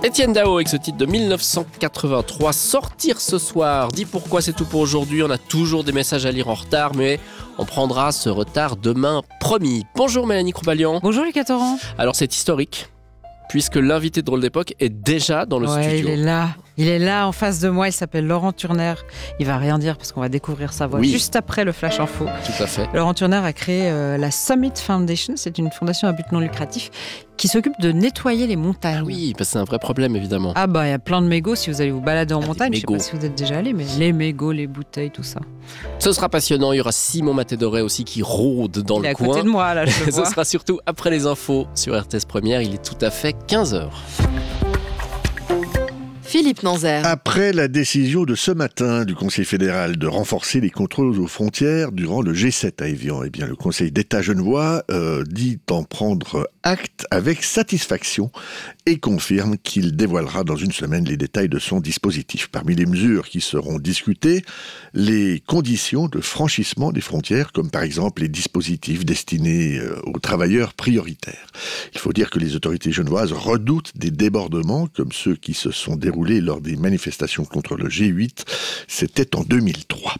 Étienne Dao avec ce titre de 1983, sortir ce soir. Dis pourquoi, c'est tout pour aujourd'hui. On a toujours des messages à lire en retard, mais on prendra ce retard demain, promis. Bonjour Mélanie Croubalian. Bonjour les Catorans. Alors c'est historique, puisque l'invité de Drôle d'époque est déjà dans le studio. Il est là en face de moi, il s'appelle Laurent Turner. Il va rien dire parce qu'on va découvrir sa voix juste après le Flash Info. Tout à fait. Laurent Turner a créé la Summit Foundation, c'est une fondation à but non lucratif qui s'occupe de nettoyer les montagnes. Ah oui, parce que c'est un vrai problème évidemment. Ah bah il y a plein de mégots si vous allez vous balader en montagne, je sais mégots. pas si vous êtes déjà allé, mais les mégots, les bouteilles, tout ça. Ce sera passionnant, il y aura Simon Matédoré aussi qui rôde dans Il est le à coin. côté de moi là, je le Ce vois. sera surtout après les infos sur RTS Première, il est tout à fait 15h. Philippe Nanzer. Après la décision de ce matin du Conseil fédéral de renforcer les contrôles aux frontières durant le G7 à Évian, eh bien, le Conseil d'État genevois dit en prendre acte avec satisfaction et confirme qu'il dévoilera dans une semaine les détails de son dispositif. Parmi les mesures qui seront discutées, les conditions de franchissement des frontières, comme par exemple les dispositifs destinés aux travailleurs prioritaires. Il faut dire que les autorités genevoises redoutent des débordements comme ceux qui se sont déroulés lors des manifestations contre le G8, c'était en 2003.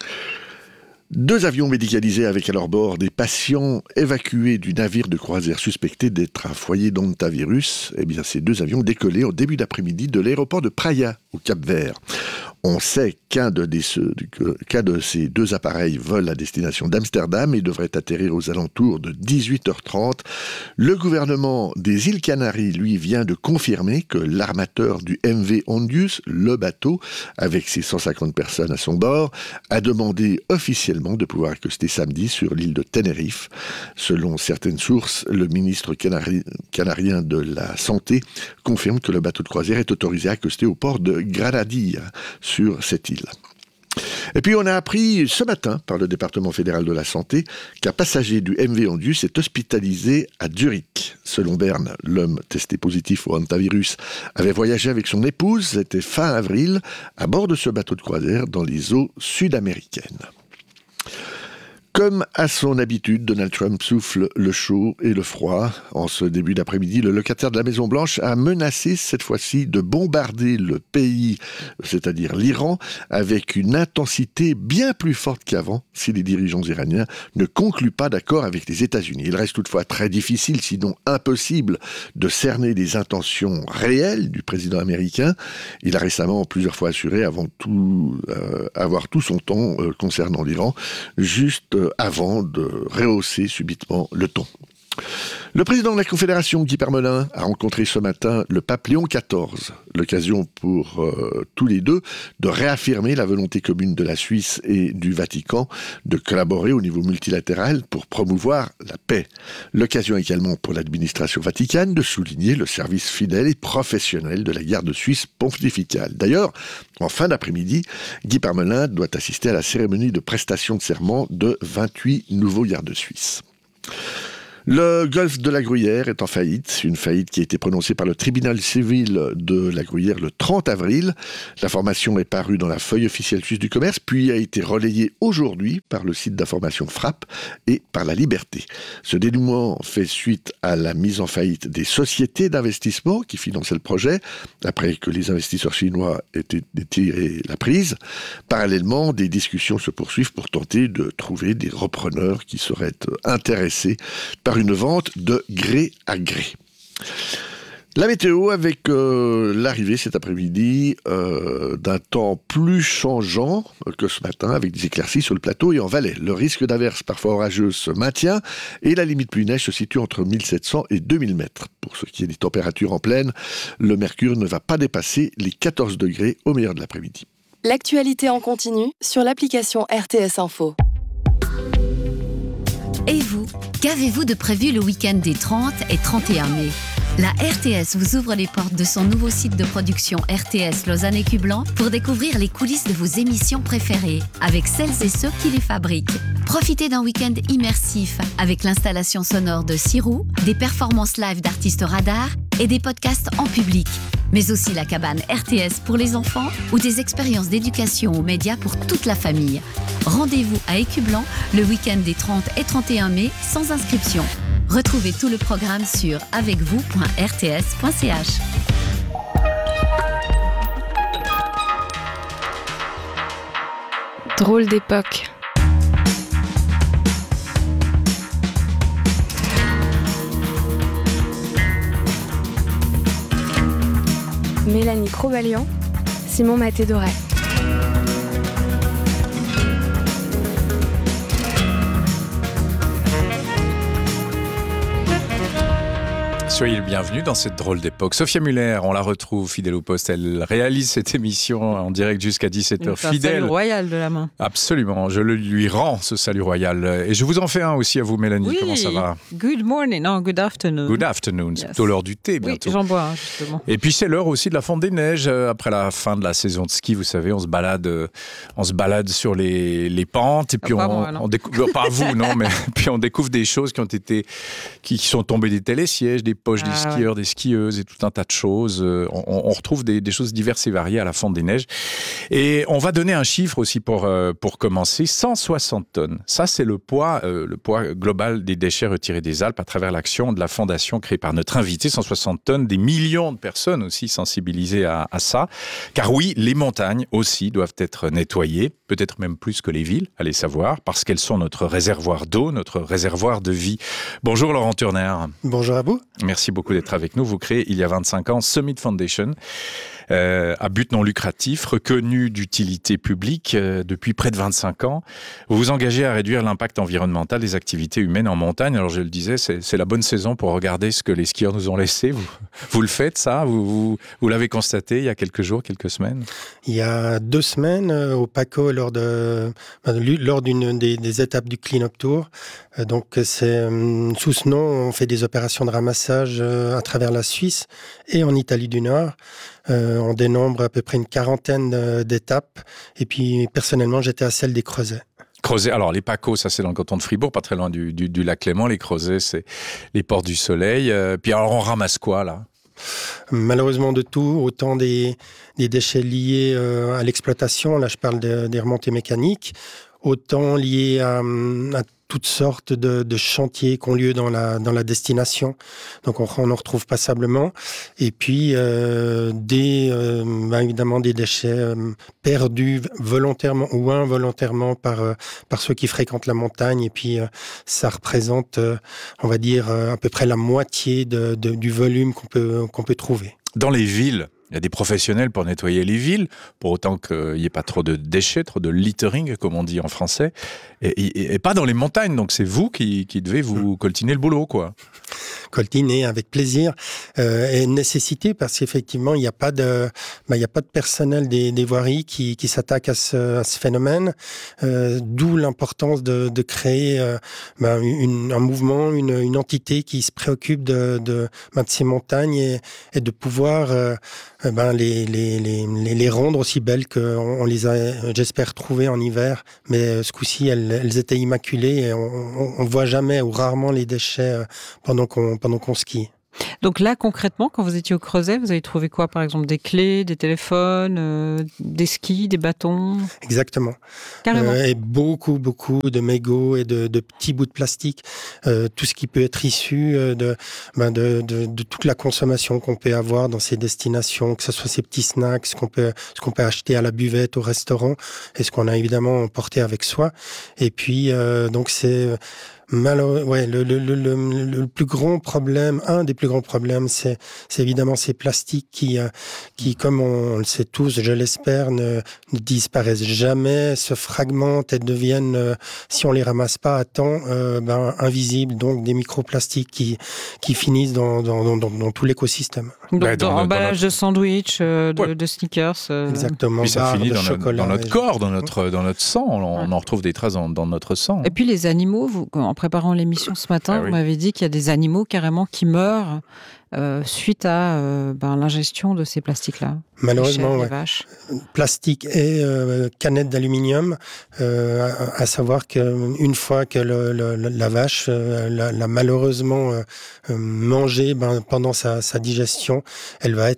2 avions médicalisés avec à leur bord des patients évacués du navire de croisière suspecté d'être un foyer d'hantavirus. Eh bien, ces 2 avions décollaient au début d'après-midi de l'aéroport de Praia, au Cap-Vert. On sait qu'un de ces 2 appareils vole à destination d'Amsterdam et devrait atterrir aux alentours de 18h30. Le gouvernement des îles Canaries, lui, vient de confirmer que l'armateur du MV Ondius, le bateau, avec ses 150 personnes à son bord, a demandé officiellement de pouvoir accoster samedi sur l'île de Tenerife. Selon certaines sources, le ministre canarien de la Santé confirme que le bateau de croisière est autorisé à accoster au port de Granadilla, sur cette île. Et puis on a appris ce matin par le département fédéral de la santé qu'un passager du MV Ondius est hospitalisé à Zurich. Selon Berne, l'homme testé positif au hantavirus avait voyagé avec son épouse, c'était fin avril, à bord de ce bateau de croisière dans les eaux sud-américaines. Comme à son habitude, Donald Trump souffle le chaud et le froid. En ce début d'après-midi, le locataire de la Maison-Blanche a menacé cette fois-ci de bombarder le pays, c'est-à-dire l'Iran, avec une intensité bien plus forte qu'avant si les dirigeants iraniens ne concluent pas d'accord avec les États-Unis. Il reste toutefois très difficile, sinon impossible, de cerner les intentions réelles du président américain. Il a récemment plusieurs fois assuré avoir tout son temps concernant l'Iran, juste avant de rehausser subitement le ton. Le président de la Confédération, Guy Parmelin, a rencontré ce matin le pape Léon XIV. L'occasion pour tous les deux de réaffirmer la volonté commune de la Suisse et du Vatican de collaborer au niveau multilatéral pour promouvoir la paix. L'occasion également pour l'administration vaticane de souligner le service fidèle et professionnel de la garde suisse pontificale. D'ailleurs, en fin d'après-midi, Guy Parmelin doit assister à la cérémonie de prestation de serment de 28 nouveaux gardes suisses. Le golfe de la Gruyère est en faillite, une faillite qui a été prononcée par le tribunal civil de la Gruyère le 30 avril. L'information est parue dans la feuille officielle suisse du commerce, puis a été relayée aujourd'hui par le site d'information Frappe et par La Liberté. Ce dénouement fait suite à la mise en faillite des sociétés d'investissement qui finançaient le projet, après que les investisseurs chinois aient tiré la prise. Parallèlement, des discussions se poursuivent pour tenter de trouver des repreneurs qui seraient intéressés par une vente de gré à gré. La météo avec l'arrivée cet après-midi d'un temps plus changeant que ce matin avec des éclaircies sur le plateau et en Valais. Le risque d'averses parfois orageuses se maintient et la limite pluie-neige se situe entre 1700 et 2000 mètres. Pour ce qui est des températures en plaine, le mercure ne va pas dépasser les 14 degrés au meilleur de l'après-midi. L'actualité en continu sur l'application RTS Info. Et vous, qu'avez-vous de prévu le week-end des 30 et 31 mai ? La RTS vous ouvre les portes de son nouveau site de production RTS Lausanne et Cublan pour découvrir les coulisses de vos émissions préférées avec celles et ceux qui les fabriquent. Profitez d'un week-end immersif avec l'installation sonore de Sirou, des performances live d'artistes radars et des podcasts en public. Mais aussi la cabane RTS pour les enfants ou des expériences d'éducation aux médias pour toute la famille. Rendez-vous à Écublan le week-end des 30 et 31 mai sans inscription. Retrouvez tout le programme sur avecvous.rts.ch. Drôle d'époque. Mélanie Crobalian, Simon Maté-Doré. Soyez le bienvenu dans cette drôle d'époque. Sophia Muller, on la retrouve fidèle au poste. Elle réalise cette émission en direct jusqu'à 17h. Fidèle. Un salut royal de la main. Absolument, je le lui rends, ce salut royal. Et je vous en fais un aussi à vous, Mélanie. Oui. Comment ça va? Good morning, non, good afternoon. Good afternoon, c'est plutôt l'heure du thé bientôt. Oui, j'en bois, justement. Et puis c'est l'heure aussi de la fonte des neiges. Après la fin de la saison de ski, vous savez, on se balade sur les pentes. Et puis on découvre, pas vous, non, mais puis on découvre des choses qui sont tombées des télésièges, des poches des skieurs, des skieuses et tout un tas de choses. On retrouve des choses diverses et variées à la fonte des neiges. Et on va donner un chiffre aussi pour commencer. 160 tonnes. Ça, c'est le poids global des déchets retirés des Alpes à travers l'action de la fondation créée par notre invité. 160 tonnes, des millions de personnes aussi sensibilisées à ça. Car oui, les montagnes aussi doivent être nettoyées, peut-être même plus que les villes, allez savoir, parce qu'elles sont notre réservoir d'eau, notre réservoir de vie. Bonjour Laurent Turner. Bonjour à vous. Merci beaucoup d'être avec nous. Vous créez il y a 25 ans Summit Foundation, à but non lucratif, reconnu d'utilité publique depuis près de 25 ans. Vous vous engagez à réduire l'impact environnemental des activités humaines en montagne. Alors je le disais, c'est la bonne saison pour regarder ce que les skieurs nous ont laissé. Vous le faites ça? Vous l'avez constaté il y a quelques jours, quelques semaines? Il y a 2 semaines, au PACO, lors d'une des étapes du Clean Up Tour. Donc c'est sous ce nom, on fait des opérations de ramassage à travers la Suisse et en Italie du Nord. On dénombre à peu près une 40aine d'étapes. Et puis, personnellement, j'étais à celle des Creusets. Creusets, alors les PACO, ça c'est dans le canton de Fribourg, pas très loin du lac Léman. Les Creusets, c'est les ports du Soleil. Puis alors, on ramasse quoi, là? Malheureusement de tout, autant des déchets liés à l'exploitation, là je parle des remontées mécaniques, autant liés à toutes sortes de chantiers qui ont lieu dans la destination. Donc on en retrouve passablement. Et puis évidemment des déchets perdus volontairement ou involontairement par ceux qui fréquentent la montagne. Et puis ça représente, on va dire, à peu près la moitié du volume qu'on peut trouver. Dans les villes, il y a des professionnels pour nettoyer les villes, pour autant qu'il n'y ait pas trop de déchets, trop de littering, comme on dit en français, et pas dans les montagnes. Donc c'est vous qui devez vous coltiner le boulot, quoi. Coltiner avec plaisir et nécessité, parce qu'effectivement il n'y a pas de personnel des voiries qui s'attaque à ce phénomène, d'où l'importance de créer un mouvement, une entité qui se préoccupe de ces montagnes et de pouvoir les rendre aussi belles qu'on les a, j'espère, trouvées en hiver. Mais ce coup-ci, elles étaient immaculées et on voit jamais ou rarement les déchets pendant qu'on skie. Donc là, concrètement, quand vous étiez au Creuset, vous avez trouvé quoi? Par exemple, des clés, des téléphones, des skis, des bâtons? Exactement. Carrément. Et beaucoup de mégots et de petits bouts de plastique. Tout ce qui peut être issu de toute la consommation qu'on peut avoir dans ces destinations, que ce soit ces petits snacks, ce qu'on peut acheter à la buvette, au restaurant, et ce qu'on a évidemment emporté avec soi. Et puis, donc c'est... le plus grand problème, un des plus grands problèmes, c'est évidemment ces plastiques qui, comme on le sait tous, je l'espère, ne disparaissent jamais, se fragmentent et deviennent, si on les ramasse pas à temps, invisibles. Donc des microplastiques qui finissent dans tout l'écosystème. Donc dans emballage de sandwich, de sneakers. Exactement. Puis ça finit dans notre corps, dans notre sang. On en retrouve des traces dans notre sang. Et puis les animaux, en préparant l'émission ce matin, vous m'avez dit qu'il y a des animaux carrément qui meurent suite à l'ingestion de ces plastiques-là. Malheureusement, les vaches. Plastique et canettes d'aluminium, à savoir qu'une fois que la vache l'a malheureusement mangé, pendant sa digestion, elle va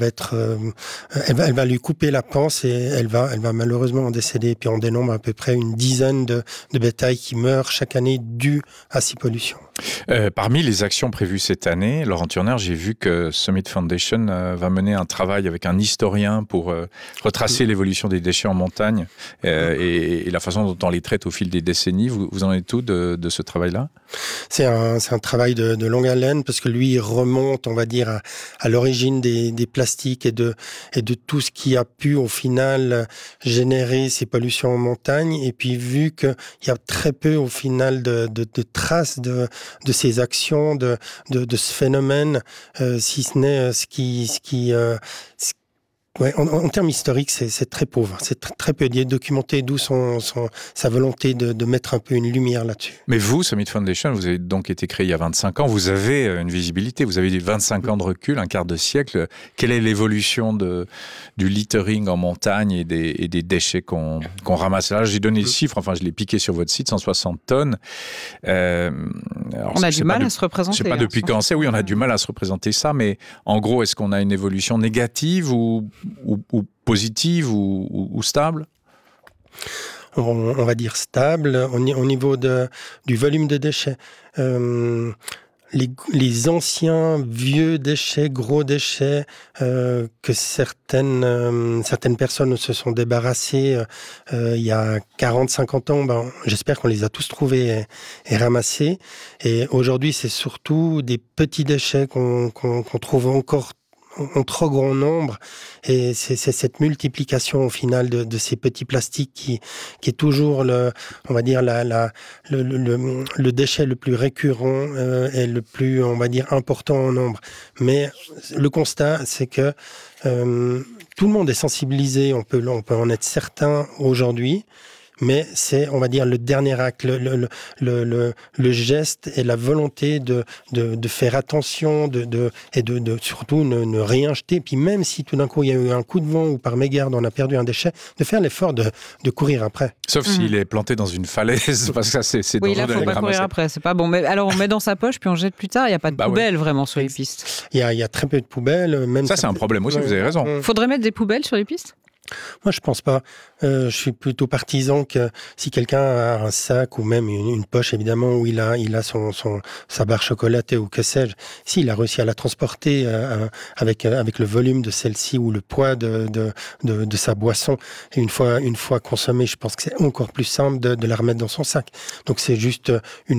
lui couper la panse et elle va malheureusement en décéder. Puis on dénombre à peu près une dizaine de bétails qui meurent chaque année dû à ces pollutions. Parmi les actions prévues cette année, Laurent Turner, j'ai vu que Summit Foundation va mener un travail avec un historien pour retracer l'évolution des déchets en montagne et la façon dont on les traite au fil des décennies. Vous en êtes où de ce travail-là ? C'est un travail de longue haleine parce que lui, il remonte, on va dire, à l'origine des plastiques et de tout ce qui a pu, au final, générer ces pollutions en montagne. Et puis, vu qu'il y a très peu, au final, de traces de ces actions, de ce phénomène, si ce n'est en termes historiques, c'est très pauvre. C'est très peu documenté, d'où sa volonté de mettre un peu une lumière là-dessus. Mais vous, Summit Foundation, vous avez donc été créé il y a 25 ans. Vous avez une visibilité. Vous avez 25 ans de recul, un quart de siècle. Quelle est l'évolution du littering en montagne et des déchets qu'on ramasse ? Là, j'ai donné le chiffre, je l'ai piqué sur votre site, 160 tonnes. Alors, on a du mal à se représenter. Je ne sais pas depuis quand c'est. Oui, on a du mal à se représenter ça. Mais en gros, est-ce qu'on a une évolution négative ou positive ou stable ? On va dire stable. Au niveau du volume de déchets, les anciens vieux déchets, gros déchets que certaines personnes se sont débarrassées il y a 40-50 ans, j'espère qu'on les a tous trouvés et ramassés. Et aujourd'hui, c'est surtout des petits déchets qu'on trouve encore en trop grand nombre, et c'est cette multiplication au final de ces petits plastiques qui est toujours le déchet le plus récurrent et le plus, on va dire, important en nombre. Mais le constat, c'est que tout le monde est sensibilisé, on peut en être certain aujourd'hui. Mais c'est, on va dire, le dernier acte, le geste et la volonté de faire attention, et de surtout ne rien jeter. Puis même si tout d'un coup il y a eu un coup de vent ou par mégarde on a perdu un déchet, de faire l'effort de courir après. Sauf s'il est planté dans une falaise, parce que ça c'est dangereux. Oui, là il ne faut pas courir après, c'est pas bon. Mais alors on met dans sa poche puis on jette plus tard. Il n'y a pas de poubelle vraiment sur les pistes. Il y a très peu de poubelles. Même ça c'est un problème aussi. Vous avez raison. Faudrait mettre des poubelles sur les pistes ? Moi, je pense pas. Je suis plutôt partisan que si quelqu'un a un sac ou même une poche, évidemment, où il a sa barre chocolatée ou que sais-je, s'il a réussi à la transporter avec le volume de celle-ci ou le poids de sa boisson, et une fois consommée, je pense que c'est encore plus simple de la remettre dans son sac. Donc, c'est juste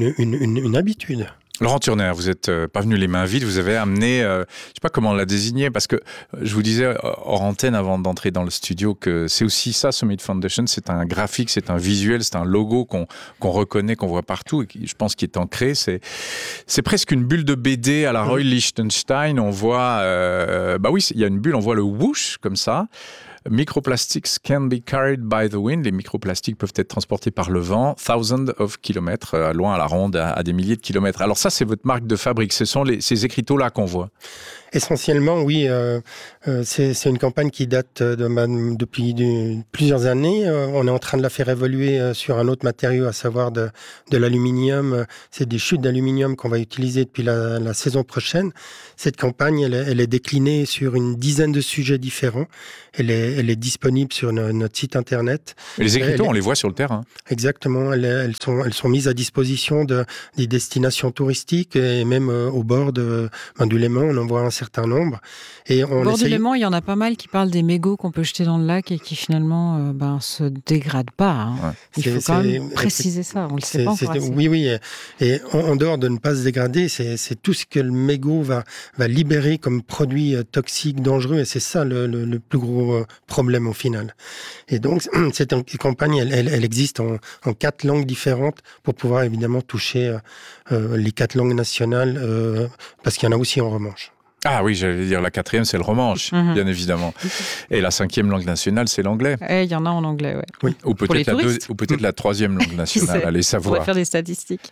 une habitude. Laurent Turner, vous n'êtes pas venu les mains vides, vous avez amené, je ne sais pas comment on l'a désigné, parce que je vous disais hors antenne avant d'entrer dans le studio que c'est aussi ça, Summit Foundation, c'est un graphique, c'est un visuel, c'est un logo qu'on reconnaît, qu'on voit partout, et qui, je pense, qui est ancré. C'est presque une bulle de BD à la Roy Lichtenstein. On voit, il y a une bulle, on voit le whoosh comme ça. Microplastics can be carried by the wind. Les microplastiques peuvent être transportés par le vent. Thousands of kilomètres, loin à la ronde, à des milliers de kilomètres. Alors ça, c'est votre marque de fabrique. Ce sont ces écriteaux-là qu'on voit. Essentiellement, oui. C'est une campagne qui date depuis plusieurs années. On est en train de la faire évoluer sur un autre matériau, à savoir de l'aluminium. C'est des chutes d'aluminium qu'on va utiliser depuis la saison prochaine. Cette campagne, elle est déclinée sur une dizaine de sujets différents. Elle est disponible sur notre site internet. Et les écriteaux, on les voit sur le terrain. Exactement. Elles sont mises à disposition des destinations touristiques et même au bord du Léman. On en voit un certain nombre. Et au bord du Léman, il y en a pas mal qui parlent des mégots qu'on peut jeter dans le lac et qui finalement se dégradent pas. Hein. Ouais. Il faut quand même préciser ça. On le sait pas encore assez. Oui. Et en dehors de ne pas se dégrader, c'est tout ce que le mégot va libérer comme produit toxique, dangereux. Et c'est ça le plus gros problème au final. Et donc, cette campagne, elle existe en 4 langues différentes pour pouvoir évidemment toucher les 4 langues nationales, parce qu'il y en a aussi en romanche. Ah oui, j'allais dire la 4e, c'est le romanche, bien évidemment. Et la 5e langue nationale, c'est l'anglais. Il y en a en anglais, ouais. Oui. Ou peut-être la 3e langue nationale, allez savoir. On va faire des statistiques.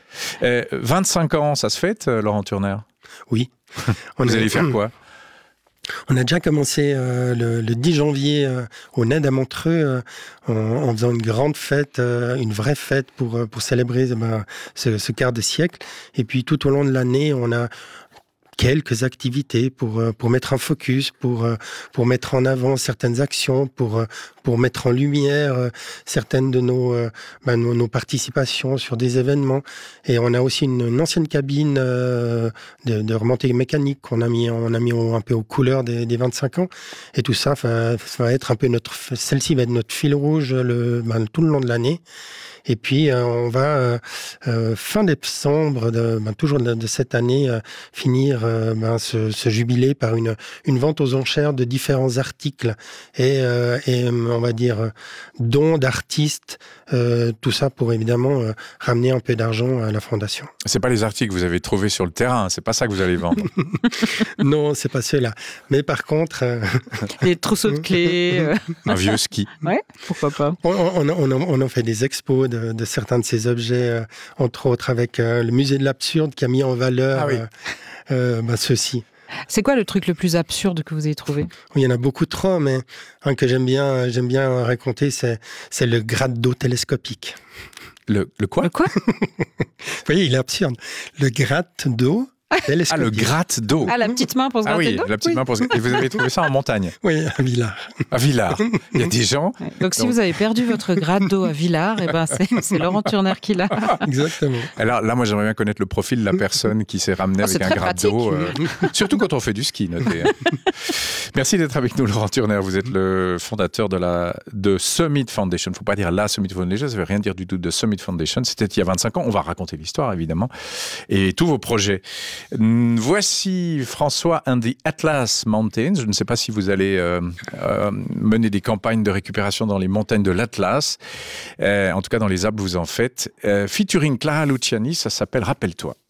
25 ans, ça se fête, Laurent Turner ? Oui. Vous allez faire quoi ? On a déjà commencé le 10 janvier au NED à Montreux en faisant une grande fête, une vraie fête pour célébrer ce quart de siècle. Et puis tout au long de l'année, on a quelques activités pour mettre un focus, pour mettre en avant certaines actions, pour pour mettre en lumière certaines de nos participations sur des événements. Et on a aussi une ancienne cabine de remontée mécanique qu'on a mis un peu aux couleurs des 25 ans. Et tout ça, ça va être un peu celle-ci va être notre fil rouge tout le long de l'année. Et puis, on va, fin décembre, toujours de cette année, finir ce jubilé par une vente aux enchères de différents articles et on va dire, dons d'artistes, tout ça pour évidemment ramener un peu d'argent à la Fondation. C'est pas les articles que vous avez trouvés sur le terrain, c'est pas ça que vous allez vendre. Non, c'est pas ceux-là. Mais par contre... Les trousseaux de clés... Un vieux ski. Ouais, pourquoi pas. On a fait des expos de certains de ces objets, entre autres avec le musée de l'absurde qui a mis en valeur ceux-ci. C'est quoi le truc le plus absurde que vous avez trouvé ? Il y en a beaucoup trop, mais un que j'aime bien raconter, c'est le gratte d'eau télescopique. Le quoi ? Le quoi ? Vous voyez, il est absurde. Le gratte d'eau télescopique. Ah, le gratte d'eau. Ah, la petite main pour se gratter d'eau ? La petite main pour se gratter. Et vous avez trouvé ça en montagne ? Oui, à Villars. À Villars. Il y a des gens... Ouais. Donc, si vous avez perdu votre gratte d'eau à Villars, c'est Laurent Turner qui l'a. Exactement. Alors là, moi, j'aimerais bien connaître le profil de la personne qui s'est ramenée avec un gratte d'eau. Surtout quand on fait du ski, notez. Merci d'être avec nous, Laurent Turner. Vous êtes le fondateur de Summit Foundation. Il ne faut pas dire la Summit Foundation, ça ne veut rien dire du tout de Summit Foundation. C'était il y a 25 ans. On va raconter l'histoire, évidemment, et tous vos projets. Voici François and the Atlas Mountains. Je ne sais pas si vous allez mener des campagnes de récupération dans les montagnes de l'Atlas. En tout cas, dans les Alpes, vous en faites. Featuring Clara Luciani, ça s'appelle Rappelle-toi.